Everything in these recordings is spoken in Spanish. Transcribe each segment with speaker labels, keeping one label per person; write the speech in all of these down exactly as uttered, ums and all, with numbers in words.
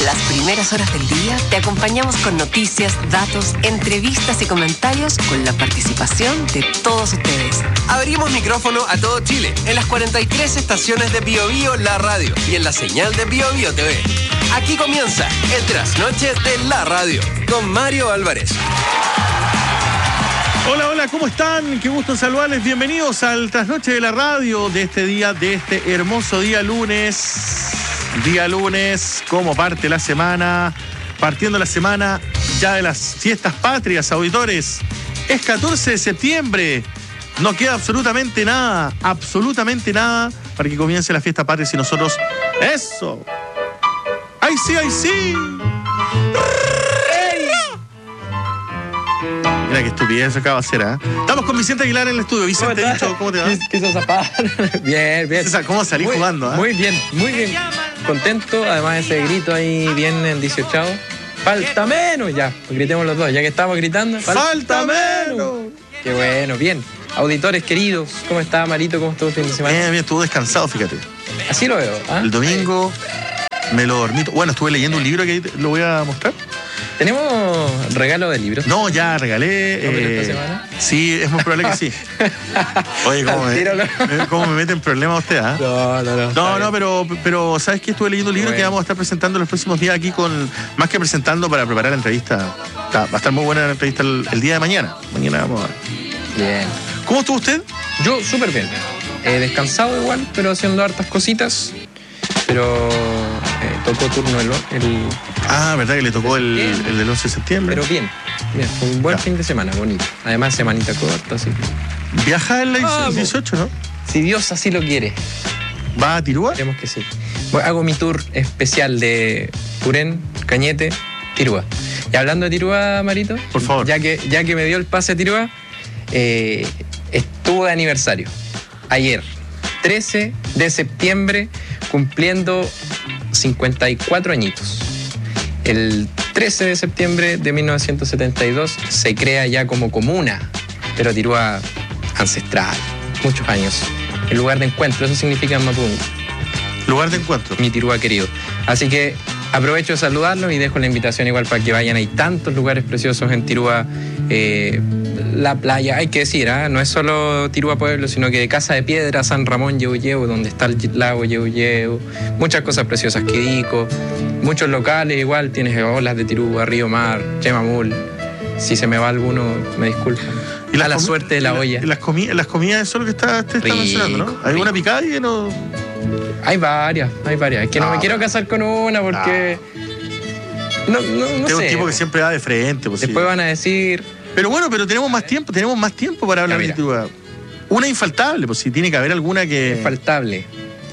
Speaker 1: Las primeras horas del día te acompañamos con noticias, datos, entrevistas y comentarios con la participación de todos ustedes.
Speaker 2: Abrimos micrófono a todo Chile, en las cuarenta y tres estaciones de Bio Bio La Radio y en la señal de Bio Bio T V. Aquí comienza el Trasnoche de La Radio con Mario Álvarez.
Speaker 3: Hola, hola, ¿cómo están? Qué gusto saludarles. Bienvenidos al Trasnoche de la Radio de este día, de este hermoso día lunes. Día lunes, como parte la semana, partiendo la semana ya de las fiestas patrias, auditores. Es catorce de septiembre. No queda absolutamente nada, absolutamente nada para que comience la fiesta patria y nosotros... ¡Eso! ¡Ay sí, ay sí! Mira qué estupidez acaba de hacer, ¿eh? Estamos con Vicente Aguilar en el estudio. Vicente,
Speaker 4: ¿Cómo,
Speaker 3: dicho, ¿cómo te va?
Speaker 4: Quiso zapar. Bien, bien.
Speaker 3: ¿Cómo salís
Speaker 4: muy,
Speaker 3: jugando? ¿eh?
Speaker 4: Muy bien, muy bien. Contento, además ese grito ahí bien en dieciocho. Falta menos, ya. Gritemos los dos, ya que estamos gritando.
Speaker 3: ¡Falta, falta menos!
Speaker 4: Qué bueno, bien. Auditores queridos, ¿cómo está Marito? ¿Cómo estuvo el fin de semana?
Speaker 3: Bien, bien, estuvo descansado, fíjate.
Speaker 4: Así lo veo. ¿Ah?
Speaker 3: El domingo me lo dormí. Bueno, estuve leyendo un libro que lo voy a mostrar.
Speaker 4: ¿Tenemos regalo de libros?
Speaker 3: No, ya regalé.
Speaker 4: ¿No,
Speaker 3: eh,
Speaker 4: esta semana?
Speaker 3: Sí, es muy probable que sí. Oye, ¿cómo me, cómo me mete en problemas usted? ¿eh?
Speaker 4: No, no, no.
Speaker 3: No, no, pero, pero ¿sabes qué? Estuve leyendo un libro bueno. que vamos a estar presentando los próximos días aquí con. Más que presentando para preparar la entrevista. Está, va a estar muy buena la entrevista el, el día de mañana. Mañana vamos a ver.
Speaker 4: Bien.
Speaker 3: ¿Cómo estuvo usted?
Speaker 4: Yo súper bien. Eh, descansado igual, pero haciendo hartas cositas. Pero eh, tocó turno el, el...
Speaker 3: Ah, ¿verdad que le tocó el, el del once de septiembre?
Speaker 4: Pero bien, bien, fue un buen ya. fin de semana, bonito. Además, semanita corta, así que...
Speaker 3: ¿Viaja el ah, dieciocho, no?
Speaker 4: Si Dios así lo quiere.
Speaker 3: ¿Va a Tirúa?
Speaker 4: Esperemos que sí. Bueno, hago mi tour especial de Purén, Cañete, Tirúa. Y hablando de Tirúa, Marito...
Speaker 3: Por favor.
Speaker 4: Ya que, ya que me dio el pase a Tirúa, eh, estuvo de aniversario. Ayer, trece de septiembre... cumpliendo cincuenta y cuatro añitos. El trece de septiembre de mil novecientos setenta y dos se crea ya como comuna, pero Tirúa ancestral, muchos años. El lugar de encuentro, eso significa en Mapungo.
Speaker 3: Lugar de encuentro.
Speaker 4: Mi Tirúa querido. Así que aprovecho de saludarlos y dejo la invitación igual para que vayan. Hay tantos lugares preciosos en Tirúa. Eh, la playa, hay que decir, ¿eh? No es solo Tirúa Pueblo, sino que Casa de Piedra, San Ramón, Yeuyeu, donde está el lago Yeuyeu, muchas cosas preciosas, Quidico, muchos locales igual, tienes olas de Tirúa, Río Mar, Chemamul. Si se me va alguno, me disculpan.
Speaker 3: Y
Speaker 4: a la suerte de la, la olla.
Speaker 3: Y las, comi las comidas, eso es lo que está, te está mencionando, ¿no? ¿Hay alguna picada y no?
Speaker 4: Hay varias, hay varias. Es que no, no me quiero casar con una porque... No, no, no
Speaker 3: Tengo
Speaker 4: sé.
Speaker 3: un tipo que siempre va de frente. Pues
Speaker 4: Después
Speaker 3: sí.
Speaker 4: van a decir...
Speaker 3: Pero bueno, pero tenemos más tiempo, tenemos más tiempo para hablar de Tirúa. Una infaltable, pues si tiene que haber alguna que...
Speaker 4: Infaltable.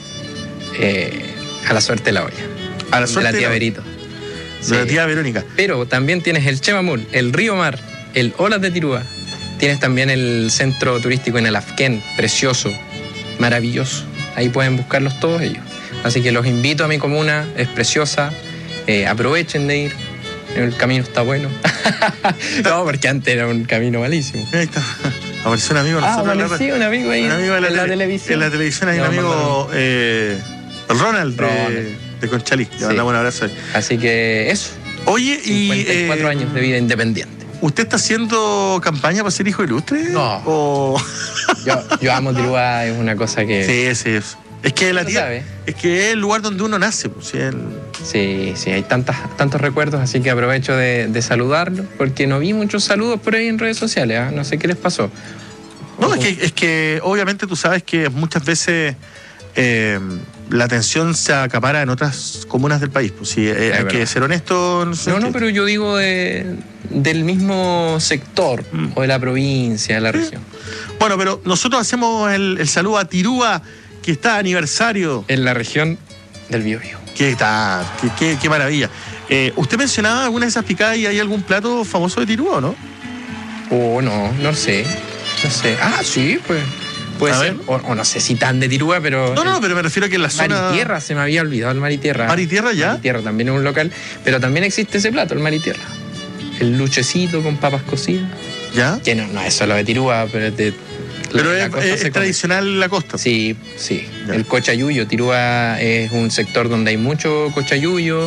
Speaker 4: Eh, a la suerte de la olla.
Speaker 3: A la suerte
Speaker 4: de la tía
Speaker 3: de la...
Speaker 4: Verito.
Speaker 3: De
Speaker 4: sí.
Speaker 3: la tía Verónica.
Speaker 4: Pero también tienes el Chemamul, el Río Mar, el Olas de Tirúa. Tienes también el centro turístico en el Afquén, precioso, maravilloso. Ahí pueden buscarlos todos ellos. Así que los invito a mi comuna, es preciosa. Eh, aprovechen de ir. El camino está bueno. No, porque antes era un camino malísimo.
Speaker 3: Ahí está. Apareció un amigo.
Speaker 4: Ah, apareció un amigo ahí. Un amigo en la, la televisión.
Speaker 3: En la televisión hay no, un amigo, eh, el Ronald, Ronald. De, de Conchalí. Le mandamos sí. un abrazo ahí.
Speaker 4: Así que eso.
Speaker 3: Oye, y...
Speaker 4: cincuenta y cuatro eh, años de vida independiente.
Speaker 3: ¿Usted está haciendo campaña para ser hijo ilustre?
Speaker 4: No.
Speaker 3: O...
Speaker 4: yo, yo amo Tirúa, es una cosa que...
Speaker 3: Sí, sí, es. Es que la tía, es que es el lugar donde uno nace. Pues, ¿sí? El...
Speaker 4: sí, sí, hay tantas, tantos recuerdos, así que aprovecho de, de saludarlos, porque no vi muchos saludos por ahí en redes sociales, ¿eh? No sé qué les pasó.
Speaker 3: No, o... es, que, es que obviamente tú sabes que muchas veces eh, la atención se acapara en otras comunas del país. Pues, sí, eh, hay verdad. que ser honesto.
Speaker 4: No, no, no, pero yo digo de, del mismo sector, mm. o de la provincia, de la
Speaker 3: sí.
Speaker 4: región.
Speaker 3: Bueno, pero nosotros hacemos el, el saludo a Tirúa, que está aniversario.
Speaker 4: En la región del Biobío.
Speaker 3: ¿Qué está? Qué, qué, qué maravilla. Eh, ¿Usted mencionaba alguna de esas picadas y hay algún plato famoso de Tirúa, no?
Speaker 4: Oh, no, no sé. No sé. Ah, sí, pues. Puede
Speaker 3: a
Speaker 4: ser. O, o no sé si tan de Tirúa, pero.
Speaker 3: No, no, pero me refiero a que en la zona.
Speaker 4: Maritierra, se me había olvidado el Maritierra.
Speaker 3: ¿Maritierra ya?
Speaker 4: Maritierra también es un local. Pero también existe ese plato, el Maritierra. El luchecito con papas cocidas.
Speaker 3: ¿Ya?
Speaker 4: Que no, no es solo de Tirúa, pero es de.
Speaker 3: Pero es, es, es tradicional en la costa.
Speaker 4: Sí, sí. Ya. El cochayuyo. Tirúa es un sector donde hay mucho cochayuyo,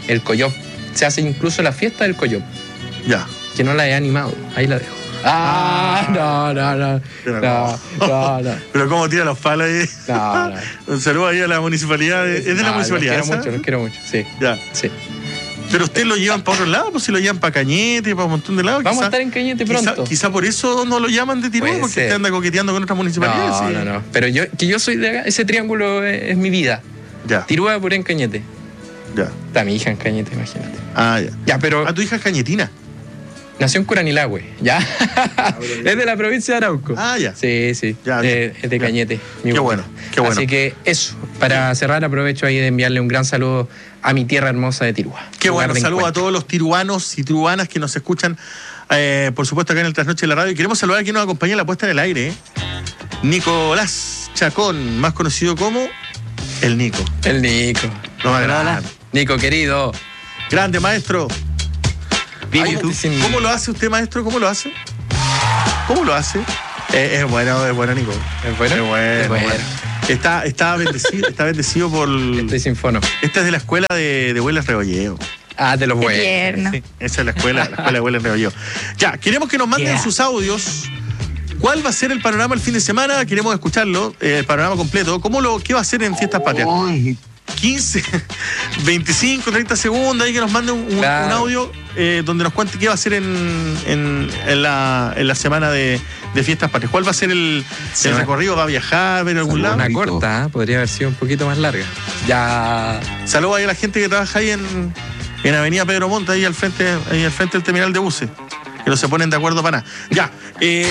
Speaker 4: el Coyop. Se hace incluso la fiesta del Coyop,
Speaker 3: Ya.
Speaker 4: que no la he animado. Ahí la dejo. Ah, no, no, no. No, no, no.
Speaker 3: Pero cómo tira los palos ahí.
Speaker 4: No, no.
Speaker 3: Un saludo ahí a la municipalidad. ¿Es de la
Speaker 4: No,
Speaker 3: municipalidad?
Speaker 4: Los quiero
Speaker 3: esa?
Speaker 4: mucho, los quiero mucho, sí.
Speaker 3: Ya.
Speaker 4: Sí.
Speaker 3: Pero ustedes lo llevan para otro lado, pues si lo llevan para Cañete, para un montón de lados.
Speaker 4: Vamos
Speaker 3: quizá,
Speaker 4: a estar en Cañete
Speaker 3: quizá-
Speaker 4: pronto.
Speaker 3: Quizá, por eso no lo llaman de Tirúa,
Speaker 4: Puede
Speaker 3: porque
Speaker 4: ser.
Speaker 3: usted anda coqueteando con otras municipalidades.
Speaker 4: No,
Speaker 3: sí.
Speaker 4: no, no. Pero yo, que yo soy de acá, ese triángulo es, es mi vida.
Speaker 3: Ya,
Speaker 4: Tirúa, Purén, Cañete.
Speaker 3: ya.
Speaker 4: Está mi hija en Cañete, imagínate.
Speaker 3: Ah, ya.
Speaker 4: Ya, pero
Speaker 3: Ah, tu hija es cañetina.
Speaker 4: nació en Curanilahue, ¿ya? Es de la provincia de Arauco.
Speaker 3: Ah, ya.
Speaker 4: Sí, sí.
Speaker 3: Ya,
Speaker 4: Eh,
Speaker 3: bien.
Speaker 4: es de
Speaker 3: Ya.
Speaker 4: Cañete. mi
Speaker 3: Qué
Speaker 4: guagua.
Speaker 3: bueno, qué bueno.
Speaker 4: Así que eso, para cerrar aprovecho ahí de enviarle un gran saludo a mi tierra hermosa de Tirúa.
Speaker 3: Qué
Speaker 4: lugar
Speaker 3: bueno,
Speaker 4: de
Speaker 3: saludos a
Speaker 4: encuentro.
Speaker 3: todos los tiruanos y tiruanas que nos escuchan, eh, por supuesto, acá en el Trasnoche de la Radio. Y queremos saludar a quien nos acompaña en la puesta en el aire, ¿eh? Nicolás Chacón, más conocido como el Nico.
Speaker 4: El Nico.
Speaker 3: No, grande.
Speaker 4: Nico, querido.
Speaker 3: Grande, maestro.
Speaker 4: Bien,
Speaker 3: ¿Cómo,
Speaker 4: ¿y tú? Sin-
Speaker 3: cómo lo hace usted, maestro? ¿Cómo lo hace? ¿Cómo lo hace? Eh, es bueno, es bueno, Nico.
Speaker 4: ¿Es bueno?
Speaker 3: Es bueno,
Speaker 4: Es bueno.
Speaker 3: bueno. Está, está, bendecido, está bendecido por...
Speaker 4: Estoy sin fono.
Speaker 3: Esta es de la escuela de, de Huelas Rebolleo.
Speaker 4: Ah, de los
Speaker 5: Qué
Speaker 4: buenos.
Speaker 5: tierno.
Speaker 3: Sí, esa es la escuela, la escuela de Huelas Rebolleo. Ya, queremos que nos manden
Speaker 4: Yeah.
Speaker 3: sus audios. ¿Cuál va a ser el panorama el fin de semana? Queremos escucharlo, eh, el panorama completo. ¿Cómo lo, ¿Qué va a ser en Fiestas Patrias? quince, veinticinco, treinta segundos, ahí que nos mande un, un-
Speaker 4: Claro.
Speaker 3: un audio eh, donde nos cuente qué va a ser en, en, en la, en la semana de, de Fiestas Patrias. ¿Cuál va a ser el,
Speaker 4: Se
Speaker 3: el
Speaker 4: va-
Speaker 3: recorrido? ¿Va a viajar? ¿Ver algún lado?
Speaker 4: Una corta, ¿eh? Podría haber sido un poquito más larga. Ya.
Speaker 3: Saludos ahí a la gente que trabaja ahí en, en Avenida Pedro Montt, ahí al frente, ahí al frente del terminal de buses, que no se ponen de acuerdo para nada. Ya. Eh...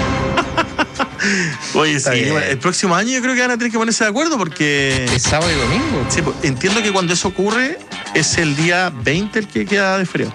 Speaker 3: Oye,
Speaker 4: Está
Speaker 3: sí,
Speaker 4: bien.
Speaker 3: bueno, el próximo año yo creo que van a tener que ponerse de acuerdo porque...
Speaker 4: Es sábado y domingo.
Speaker 3: Sí, pues, entiendo que cuando eso ocurre es el día veinte el que queda de feriado.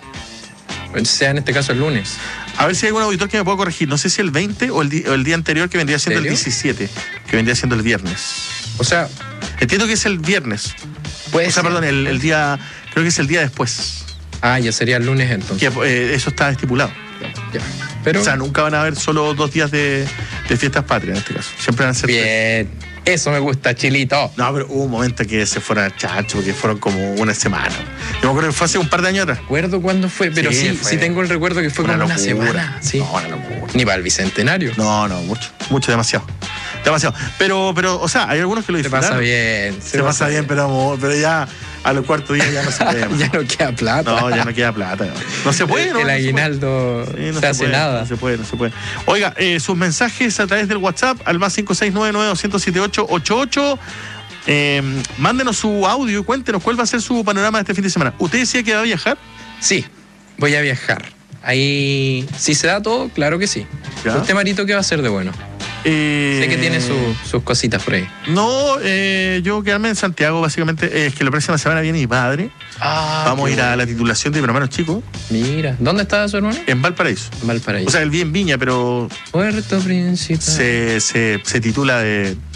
Speaker 4: O sea, en este caso el lunes.
Speaker 3: A ver si hay algún auditor que me pueda corregir. No sé si el veinte o el, di- o el día anterior que vendría siendo el
Speaker 4: ¿Serio?
Speaker 3: diecisiete, que vendría siendo el viernes.
Speaker 4: O sea,
Speaker 3: Entiendo que es el viernes.
Speaker 4: puede
Speaker 3: O sea,
Speaker 4: ser.
Speaker 3: perdón, el, el día... Creo que es el día después.
Speaker 4: Ah, ya sería el lunes entonces.
Speaker 3: Que eh, eso está estipulado.
Speaker 4: Ya. Pero.
Speaker 3: O sea, nunca van a haber solo dos días de, de fiestas patrias en este caso. Siempre van a ser tres.
Speaker 4: Bien. Eso me gusta, Chilito.
Speaker 3: No, pero hubo un momento que se fueron al chacho, que fueron como una semana. Yo me acuerdo que fue hace un par de años atrás.
Speaker 4: Recuerdo cuándo fue, pero
Speaker 3: Sí,
Speaker 4: sí,
Speaker 3: fue
Speaker 4: sí tengo el recuerdo que fue
Speaker 3: una
Speaker 4: como una
Speaker 3: locura.
Speaker 4: semana. Sí.
Speaker 3: No, una locura.
Speaker 4: Ni para el bicentenario.
Speaker 3: No, no, mucho, mucho, demasiado. Demasiado. Pero, pero, o sea, hay algunos que lo
Speaker 4: Se
Speaker 3: disfrutaron.
Speaker 4: pasa bien.
Speaker 3: Se, pasa bien, pero, amor, pero ya a los cuartos días ya no se puede.
Speaker 4: Ya no queda plata.
Speaker 3: No, ya no queda plata. No, no se puede, ¿no?
Speaker 4: El
Speaker 3: No se puede.
Speaker 4: aguinaldo
Speaker 3: Sí, no
Speaker 4: se hace
Speaker 3: puede,
Speaker 4: nada.
Speaker 3: No se puede, no se puede. Oiga, eh, sus mensajes a través del WhatsApp al más cinco seis nueve nueve, dos cero siete, ocho ocho ocho. Eh, mándenos su audio y cuéntenos cuál va a ser su panorama de este fin de semana. ¿Usted decía que va a viajar?
Speaker 4: Sí, voy a viajar. Ahí, si se da todo, claro que sí.
Speaker 3: ¿Ya?
Speaker 4: ¿Usted, Marito, qué va a hacer de bueno?
Speaker 3: Eh,
Speaker 4: Sé que tiene su- sus cositas por ahí.
Speaker 3: No, eh, yo quedarme en Santiago, básicamente. Eh, es que la próxima semana viene mi padre.
Speaker 4: Ah,
Speaker 3: Vamos a ir a la titulación de mi hermano chico
Speaker 4: Mira, ¿dónde está su hermano?
Speaker 3: en Valparaíso.
Speaker 4: Valparaíso.
Speaker 3: O sea, él vive en Viña, pero
Speaker 4: Puerto Principal.
Speaker 3: se, se, se titula de, de,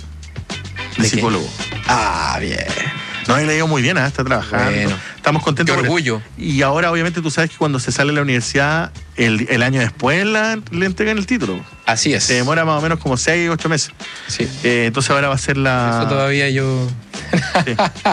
Speaker 4: ¿De qué?
Speaker 3: psicólogo.
Speaker 4: Ah, bien.
Speaker 3: No, y le ha ido muy bien, ¿ah? Está trabajando.
Speaker 4: Bueno.
Speaker 3: Estamos contentos.
Speaker 4: Qué
Speaker 3: por él.
Speaker 4: orgullo.
Speaker 3: Y ahora, obviamente, tú sabes que cuando se sale de la universidad, el, el año después la- le entregan el título.
Speaker 4: Así es.
Speaker 3: Se demora más o menos como seis, ocho meses.
Speaker 4: Sí.
Speaker 3: Eh, entonces ahora va a ser la...
Speaker 4: Eso todavía yo.
Speaker 3: Sí.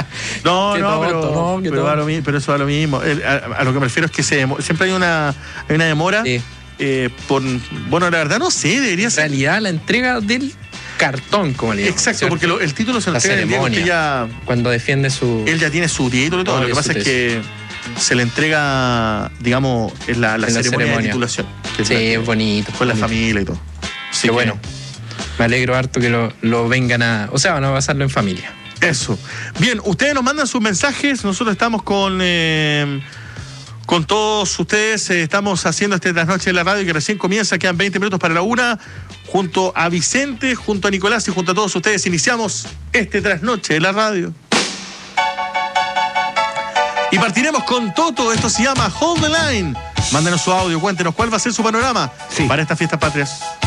Speaker 3: No,
Speaker 4: Qué
Speaker 3: no,
Speaker 4: tonto,
Speaker 3: pero,
Speaker 4: no, qué
Speaker 3: pero, va
Speaker 4: tonto.
Speaker 3: lo mi- pero eso va lo mismo. El- a, a lo que me refiero es que se demo- siempre hay una, hay una demora.
Speaker 4: Sí.
Speaker 3: eh, por, bueno, la verdad no sé, debería
Speaker 4: En
Speaker 3: ser.
Speaker 4: realidad, la entrega del cartón, como le digo.
Speaker 3: Exacto, porque lo- el título se lo
Speaker 4: La
Speaker 3: entrega el día que usted
Speaker 4: ceremonia.
Speaker 3: ya.
Speaker 4: Cuando defiende su.
Speaker 3: Él ya tiene su título y todo.
Speaker 4: No,
Speaker 3: Lo que
Speaker 4: su
Speaker 3: pasa es que se le entrega, digamos, en la, la
Speaker 4: En la
Speaker 3: ceremonia, de
Speaker 4: ceremonia.
Speaker 3: titulación. que es
Speaker 4: Sí,
Speaker 3: la-
Speaker 4: es bonito.
Speaker 3: con la
Speaker 4: bonito.
Speaker 3: familia y todo. Así
Speaker 4: Qué
Speaker 3: que,
Speaker 4: bueno. Me alegro harto que lo, lo vengan a. O sea, van a pasarlo en familia.
Speaker 3: Eso. Bien, ustedes nos mandan sus mensajes. Nosotros estamos con. eh, Con todos ustedes eh, estamos haciendo este trasnoche de la radio que recién comienza, quedan veinte minutos para la una, junto a Vicente, junto a Nicolás y junto a todos ustedes iniciamos este trasnoche de la radio. Y partiremos con Toto, esto se llama Hold the Line. Mándenos su audio, cuéntenos cuál va a ser su panorama
Speaker 6: Sí.
Speaker 3: para estas fiestas patrias.